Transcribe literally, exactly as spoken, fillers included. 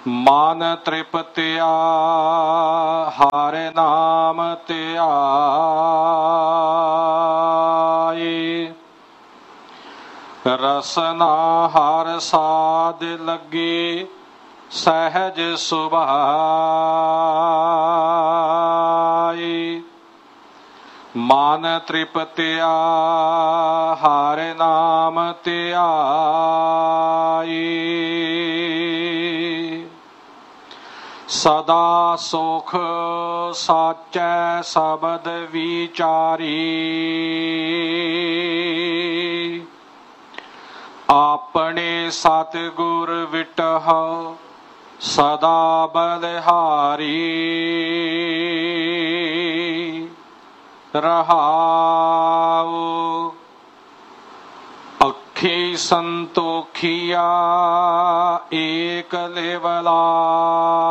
ਮਨ ਤ੍ਰਿਪਤਿਆ ਹਰਿ ਨਾਮ ਧਿਆਏ। ਰਸਨਾ ਹਰ ਸਾਧ ਲੱਗੇ ਸਹਿਜ ਸੁਭਾਏ। ਮਨ ਤ੍ਰਿਪਤਿਆ ਹਰਿ ਨਾਮ ਧਿਆਏ। ਸਦਾ ਸੁਖ ਸਾਚੈ ਸ਼ਬਦ ਵਿਚਾਰੀ। ਆਪਣੇ ਸਤਿਗੁਰ ਵਿਟਹੁ ਸਦਾ ਬਲਿਹਾਰੀ। ਰਹਾਉ ਅੱਖੀ ਸੰਤੋਖੀਆ ਏਕ ਲਿਵਲਾ।